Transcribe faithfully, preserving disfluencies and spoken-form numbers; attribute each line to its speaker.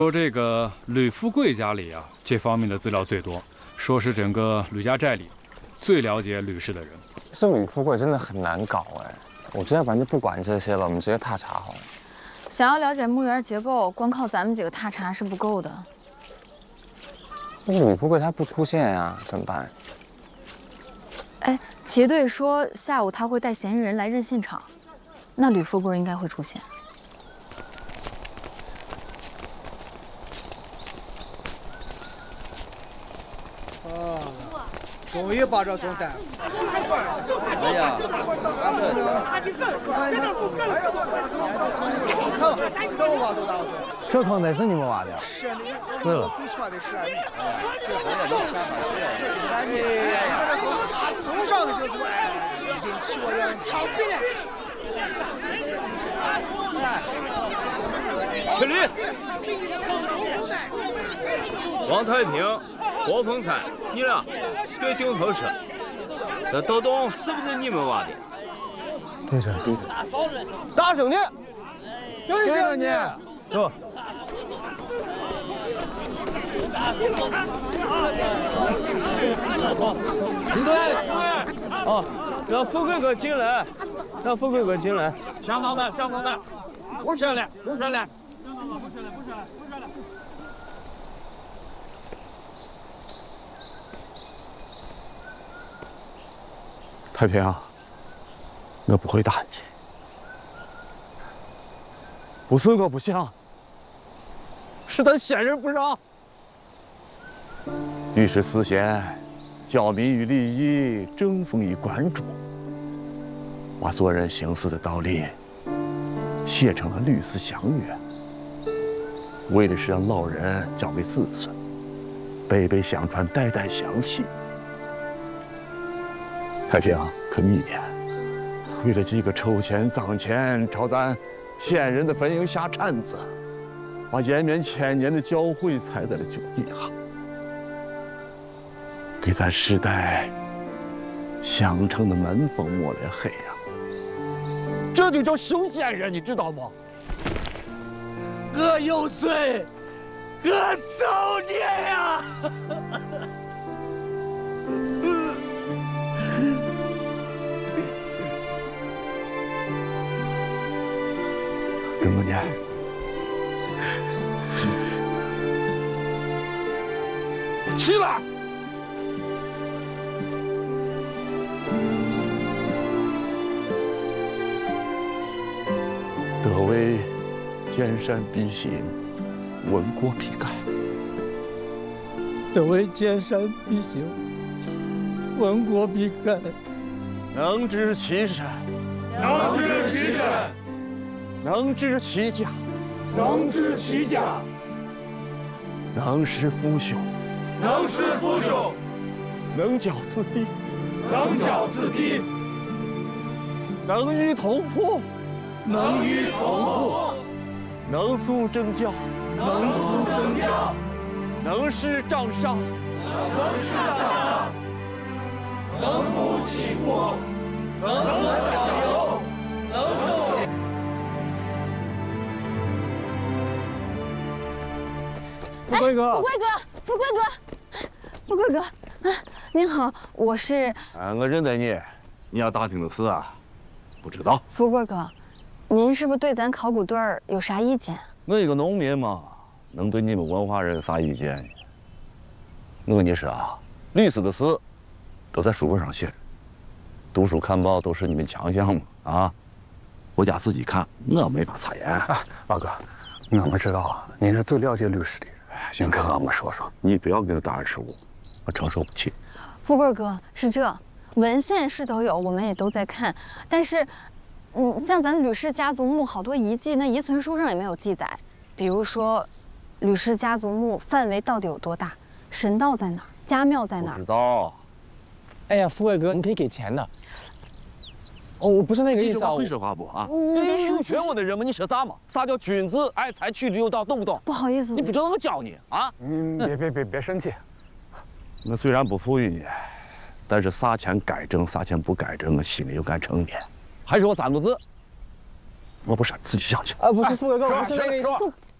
Speaker 1: 说这个吕富贵家里啊，这方面的资料最多，说是整个吕家寨里最了解吕氏的人。
Speaker 2: 这吕富贵真的很难搞哎，我这要不然就不管这些了，我们直接踏查好了。
Speaker 3: 想要了解墓园结构，光靠咱们几个踏查是不够的。
Speaker 2: 但是吕富贵他不出现呀，怎么办？
Speaker 3: 哎，齐队说下午他会带嫌疑人来认现场，那吕富贵应该会出现。
Speaker 4: 终于把这送大夫。哎呀，俺说的，你看你看，疼，疼挖都打不动。
Speaker 2: 这坑得是你们挖的？
Speaker 4: 是的，
Speaker 2: 是了。
Speaker 4: 最起码得是俺们。这不要能啥嘛是？哎呀，送上的就是哎，已经去我让人抢别人去。
Speaker 5: 起立！王太平。 郭凤才，你俩对镜头说，这豆洞是不是你们挖的？
Speaker 2: 对着对着，大声点，对着你，走。
Speaker 6: 李队，出来！哦，让富贵哥进来，让富贵哥进来。向导们，向导们，不上来，不上来。向导们，不上来，不上来，不上来。
Speaker 7: 太平，我不会打你，不是我不想，是咱先人不让。律师思贤，教民于利益，争锋于关注。把做人行事的道理写成了律师详约，为的是让老人交给子孙，辈辈相传，代代相信。 太平，可你呢？为了几个臭钱脏钱，朝咱先人的坟茔下铲子，把延绵千年的教诲踩在了脚底下，给咱时代相承的门风抹了黑呀！这就叫修仙人，你知道吗？我有罪，我造孽呀！这么年，起来！德为兼善必行，闻过必改。
Speaker 4: 德为兼善必行，闻过必改。
Speaker 7: 能知其身，
Speaker 8: 能知其身。
Speaker 7: 能知其家，
Speaker 8: 能知其家；
Speaker 7: 能识父兄，
Speaker 8: 能识父兄；
Speaker 7: 能教子弟，
Speaker 8: 能教子弟；
Speaker 7: 能与同仆，
Speaker 8: 能与同仆；
Speaker 7: 能肃正教，
Speaker 8: 能肃正教；
Speaker 7: 能事长上，
Speaker 8: 能事长上；能补其过，能左脚右，能受。
Speaker 3: 富贵哥，富贵哥，富贵哥，富贵哥，啊，您好，我是……
Speaker 7: 啊，我认得你，你要打听的事啊，不知道。
Speaker 3: 富贵哥，您是不是对咱考古队儿有啥意见？
Speaker 7: 我一个农民嘛，能对你们文化人有啥意见？我跟你说啊，历史的事都在书本上写着，读书看报都是你们强项嘛啊，回家自己看，我没法插言。
Speaker 2: 啊，老哥，我们知道了，您是最了解律师的人。 您跟我们说说，
Speaker 7: 你不要跟我答案失误，我承受不起。
Speaker 3: 富贵哥，是这，文献是都有，我们也都在看，但是，嗯，像咱吕氏家族墓好多遗迹，那遗存书上也没有记载。比如说，吕氏家族墓范围到底有多大？神道在哪儿？家庙在哪儿？
Speaker 7: 不知道。
Speaker 2: 哎呀，富贵哥，你可以给钱的。哦，我不是那个意思啊！
Speaker 7: 会说话不啊？
Speaker 3: 你别生气。
Speaker 7: 学我的人嘛，你说啥嘛？啥叫君子爱财，取之有道，懂不懂？
Speaker 3: 不好意思，
Speaker 7: 你不知道我教你啊？
Speaker 2: 嗯，别别别别生气。
Speaker 7: 我虽然不服于你，但是啥钱该挣，啥钱不该挣，我心里有杆秤的。还是我三个字，我不说，自己想去。
Speaker 2: 啊，不是富贵哥，不是那个。
Speaker 3: 富